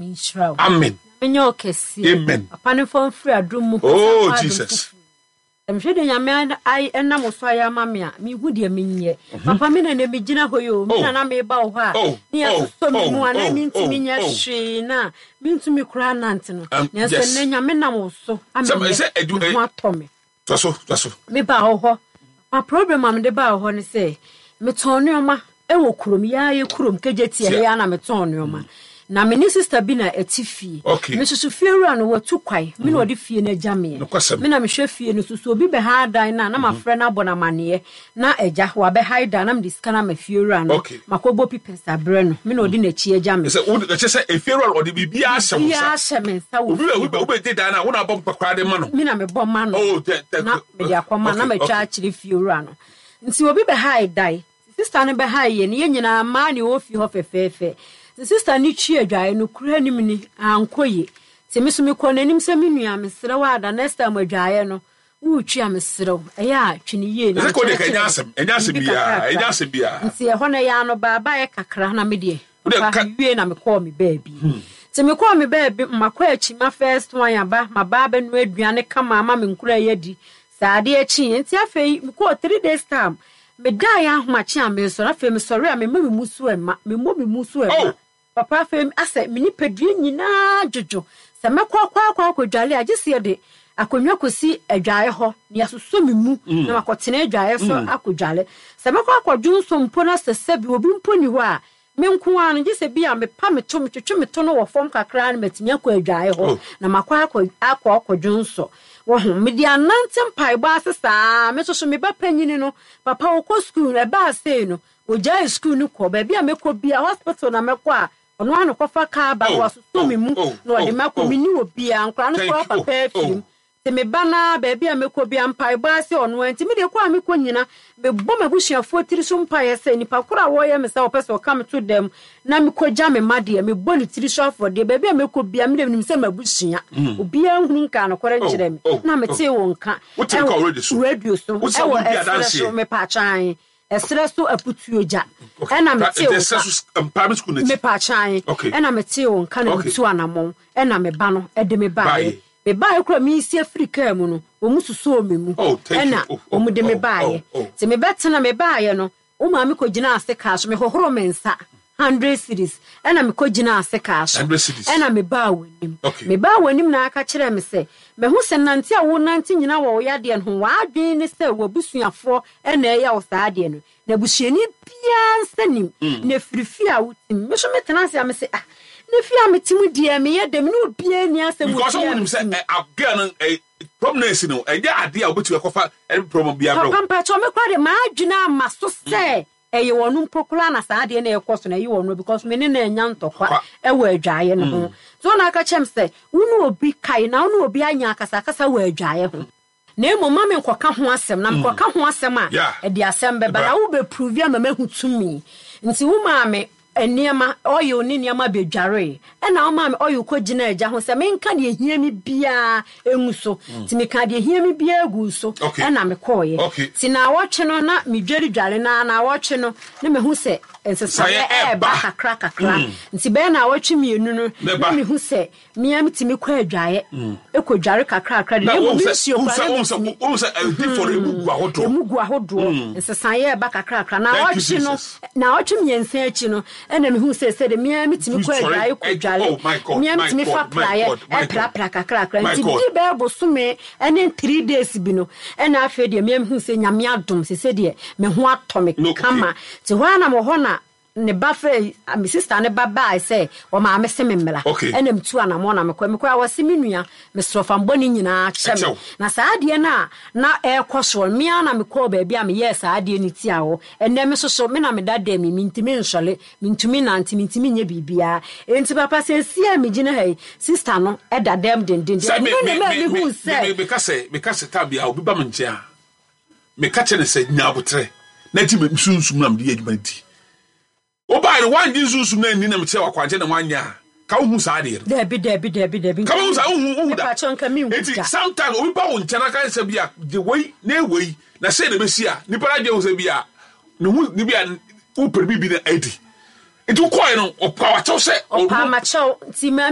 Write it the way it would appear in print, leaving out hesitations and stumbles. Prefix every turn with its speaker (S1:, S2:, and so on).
S1: Minshra.
S2: Amen.
S1: Amen. Upon phone free a drum.
S2: Oh, Jesus.
S1: I'm sure the young man I and Namosaya Mamma, me would dear me. Papa Mina and Begina Hoyo, and I may bow her. Near so one, I mean to me, she na mean to me cry Nanton. Yes, and then Yamena so. I'm a do what Tommy.
S2: That's
S1: Me bow her. My problem, I'm the bow when I say, Metonioma, Ewo Krumia, you Krum, Kejeti, Yana Metonioma. Na me sister bi na etifi me susu fiewura no watu kwai me no odi fie na jame me na me hwe fie no susu obi be ha dan na ma frɛ na abona mane na eja wa be ha dan na me diska na me fiewura no makobo pipesa bre no me no odi na chi jame
S2: se wo de se fiewura odi bibia asem
S1: ya asem sa wo
S2: obi de dan na wo na bom pakwa de ma no
S1: me na me bom ma no na me dia kwama na me twa akire fiewura no nti obi be ha dan sister no be ha ye ne nyina ma ne ofi ho fefefe. The sister ni chi adwae no kura nim ni ankoye se me so me kɔ nanim se me nua me sere wa da next time adwae no wo twa me sere ɛya twene ye na
S2: ko de ka nya asem bia
S1: nti ɛhɔ na ya no baba e kakra na me de wie na me kɔ me baabi se me kɔ me baabi makɔ achi ma first one aba ma baba no aduane kama ma me nkura yadi saade achi nti afei me kɔ 3 days time me da ya ahoma chi ame so na afei me sɔre a me ma me musu ema me mo me musu ema papa fem ase mini pedue nyina jojo se mekwa akwadwale agese de akonwa kosi adwae ho ne asoso mimu na makotene adwae so akwadwale se mekwa akwadwo so mpo na sese bi obi mpo ni ho a me nko an gese bi a me pa me to me twetwe me to no wo fom kakra na matinya kwa adwae ho na makwa akwadwo so wo ho me di anantem pai ba sesa me so me ba panyini no papa wo ko school e ba sei no wo jai school no ko ba bi a me ko bia hospital na me ko a ono ano kofa ka ba wo so me mu no de mako mini obi a nkra no ko papa afim te me bana ba bi a me ko bia mpai ba se ono anti me de ko a me ko nyina me bo mabusuafo tiri so mpai se nipa kura wo ye me se opese o come to them na me ko ja me made me bo ni tiri so for de ba bi a me ko bia me de nim se mabusua obi a hu nka no kore nkyere me na me te wo nka radio so e wo e me pa chan esre so aputuoja ena mete o me pa chan ena mete o nka na mutu anamon ena me ba no ede me bae me bae kura mi isi Africa mu no o mususo o me mu ena o mu de me bae se me betena me bae no o ma me ko gina ase ka so me hohoro mensa 100 cities ena me ko gina ase ka so ena me ba wanim na aka kire me se me hu se nante a wo nante nyina wo yade no wa adwen ne se wo busuafo ena eya wo saade no na busuani bia nsanim na firifi a wutim me so metena se am se na fi am timu die me ye dem no bia ni asem
S2: because wonim se again prominence no eja ade a obetu ekofa problem bia bro
S1: pampa cho me kwade ma adwena amaso se eye wonu mpokula na saade na ekoso na ye wonu because me ne na nya ntokwa ewo adwaye no ho so na aka chem se wonu obi kai na wonu obi anya akasa wo adwaye ho na emo mama nkoka ho asem na nkoka ho asem a e di asem beba na wo be prove am mahutumi nti wo maame eniema oyo ni niema bedware na wo maame oyo ko gina agya ho se me nka de ehia mi bia enguso ti me ka de ehia mi bia eguso na me koye ti na woche no na me dware na woche no na me hu se ensesa ba kakra nti be na woche mienu no na me hu se mia mi ti me kwa adwaye ekodware kakra de mo misio pa
S2: o se for emu ahodo
S1: ensesa ye ba kakra na woche no na woche miensa achi no ena me hu se de mia mi ti me kwa adwaye kodware mia mi ti me fa praye pra kakra nti di be bosume ene 3 days bi no ena afa de mia mi hu se nyame adom se de me ho atome kama ti ho na mo ho na ne ba fe my sister ne baba I say o ma me se me mmela ena mtu anamo na me kwa wase menua me strofa mboni nyina kyeme na saade na ekoso me na me ko ba bia me yes saade ni ti awo ena me soso me na me dada mi ntimi nsole ntimi na ntimi nya bibia enti papa se sia me gina hey sister no eda dem den
S2: me ka se tabia obi ba me ntia me ka chene se nyabotre na ti me sunsun na me adwuma ti oba ni wan Jesus na ni na mche wakwaje na wanya ka hu saade
S1: debi
S2: ka hu sa hu da
S1: pa chonka mi hu da
S2: sometimes obi ba won chana kan se bia the way na ewei na se na besia ni para je hu se bia no hu ni bia u perbi bi na edi etu koy no opa wa cho se
S1: opa ma cho ti